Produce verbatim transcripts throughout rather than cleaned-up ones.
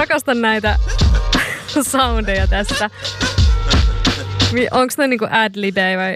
rakastan näitä soundeja tässä. Onko toi niinku ad-libei vai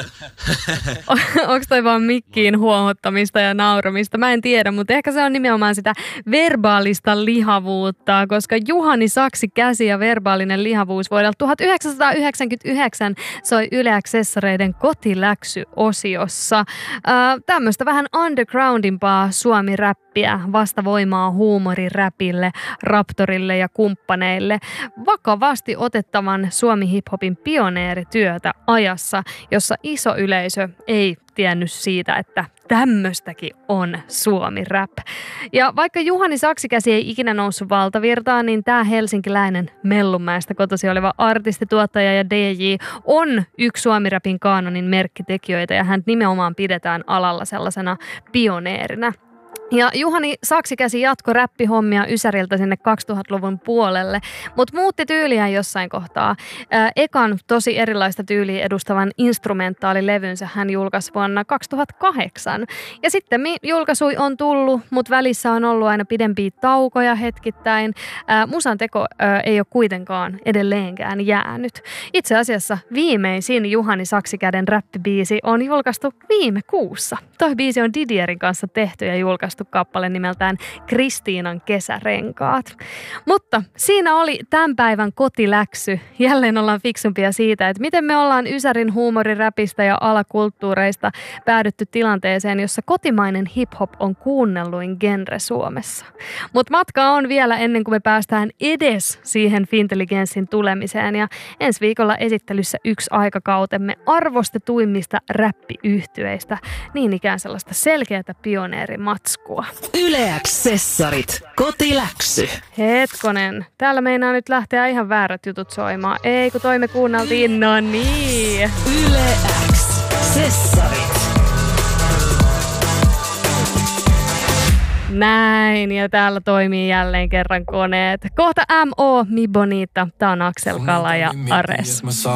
onko toi vaan mikkiin huohottamista ja nauramista? Mä en tiedä, mutta ehkä se on nimenomaan sitä verbaalista lihavuutta, koska Juhani Saksikäsi ja verbaalinen lihavuus vuodelta tuhatyhdeksänsataayhdeksänkymmentäyhdeksän soi Yle Accessoreiden kotiläksy-osiossa. Äh, tämmöistä vähän undergroundimpaa suomi-räppiä, vastavoimaa huumoriräpille, Raptorille ja kumppaneille. Vakavasti otettavan Suomi-hiphopin pioneerityötä ajassa, jossa iso yleisö ei tiennyt siitä, että tämmöstäkin on Suomi-rap. Ja vaikka Juhani Saksikäsi ei ikinä noussut valtavirtaan, niin tämä helsinkiläinen Mellunmäestä kotoisin oleva artisti, tuottaja ja D J on yksi Suomi-rapin kaanonin merkkitekijöitä ja hän nimenomaan pidetään alalla sellaisena pioneerinä. Ja Juhani Saksikäsi jatkoi räppihommia Ysäriltä sinne kaksituhattaluvun puolelle, mutta muutti tyyliä jossain kohtaa. Ää, ekan tosi erilaista tyyliä edustavan instrumentaalilevynsä hän julkaisi vuonna kaksituhattakahdeksan. Ja sitten julkaisui on tullut, mutta välissä on ollut aina pidempiä taukoja hetkittäin. Ää, musan teko ää, ei ole kuitenkaan edelleenkään jäänyt. Itse asiassa viimeisin Juhani Saksikäden räppibiisi on julkaistu viime kuussa. Toi biisi on Didierin kanssa tehty ja julkaistu kappale nimeltään Kristiinan kesärenkaat. Mutta siinä oli tämän päivän kotiläksy. Jälleen ollaan fiksumpia siitä, että miten me ollaan Ysärin huumoriräpistä ja alakulttuureista päädytty tilanteeseen, jossa kotimainen hip-hop on kuunnelluin genre Suomessa. Mutta matka on vielä ennen kuin me päästään edes siihen fintelligenssin tulemiseen. Ja ensi viikolla esittelyssä yksi aikakautemme arvostetuimmista räppiyhtyeistä. Niin ikään sellaista selkeätä pioneerimatskua. Yle Accessorit. Kotiläksy. Hetkonen. Täällä meinaa nyt lähteä ihan väärät jutut soimaan. Ei, kun toi me kuunneltiin. No niin. Yle Accessorit. Näin, ja täällä toimii jälleen kerran koneet. Kohta M O, Mi Bonita. Tää on Aksel Kala ja Ares.